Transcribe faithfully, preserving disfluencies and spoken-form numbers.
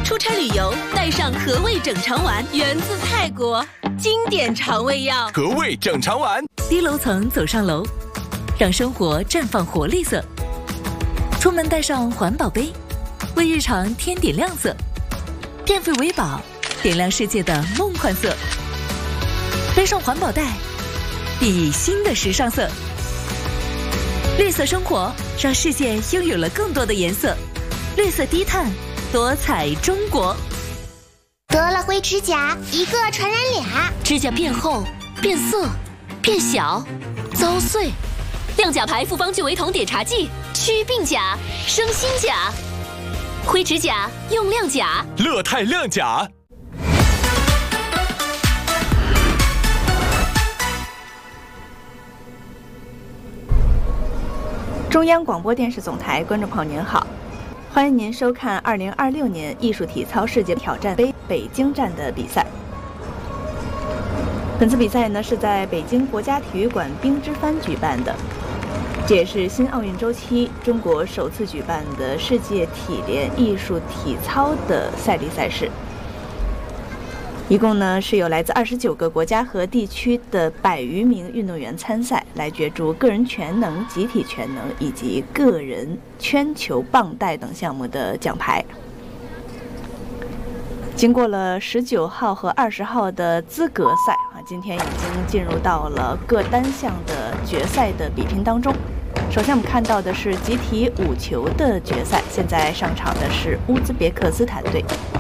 出差旅游带上和味整肠丸，源自泰国，经典肠胃药。 和味整肠丸， 低楼层走上楼，让生活绽放活力色。出门带上环保杯，为日常添点亮色。电费维宝，点亮世界的梦幻色。背上环保袋，熠熠新的时尚色。绿色生活，让世界拥有了更多的颜色。绿色低碳，多彩中国。 得了灰指甲，一个传染俩， 指甲变厚、变色、变小、遭碎。亮甲牌复方聚维酮点茶剂，祛病甲，生新甲。灰指甲用亮甲， 乐泰亮甲。 中央广播电视总台观众朋友您好，欢迎您收看二零二六年艺术体操世界挑战杯北京站的比赛。本次比赛呢是在北京国家体育馆冰之帆举办的，这也是新奥运周期中国首次举办的世界体联艺术体操的赛例赛事。一共呢是有来自二十九个国家和地区的百余名运动员参赛，来角逐个人全能、集体全能以及个人圈球、棒带等项目的奖牌。经过了十九号和二十号的资格赛啊，今天已经进入到了各单项的决赛的比拼当中。首先我们看到的是集体五球的决赛，现在上场的是乌兹别克斯坦队。